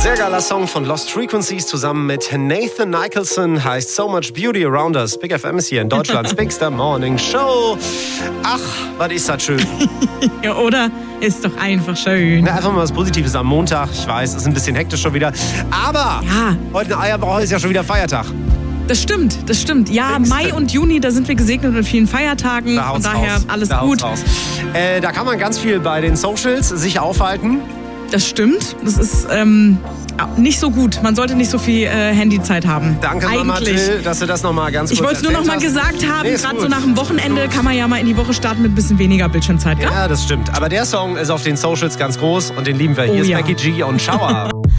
Sehr geiler Song von Lost Frequencies zusammen mit Nathan Nicholson, heißt So Much Beauty Around Us. Big FM ist hier in Deutschlands Bigster Morning Show. Ach, was ist das schön. Ja, oder? Ist doch einfach schön. Na, einfach mal was Positives am Montag. Ich weiß, es ist ein bisschen hektisch schon wieder. Aber ja, heute eine Eierwoche ist ja schon wieder Feiertag. Das stimmt. Ja, Mai und Juni, da sind wir gesegnet mit vielen Feiertagen. Von daher alles gut. Da kann man ganz viel bei den Socials sich aufhalten. Das stimmt. Das ist nicht so gut. Man sollte nicht so viel Handyzeit haben. Danke, Mama Jill, dass du das nochmal ganz kurz Ich wollte es nur noch mal gesagt haben, gerade so nach dem Wochenende kann man ja mal in die Woche starten mit ein bisschen weniger Bildschirmzeit, gell? Ja, das stimmt. Aber der Song ist auf den Socials ganz groß und den lieben wir. Hier ist Becky G und Shower.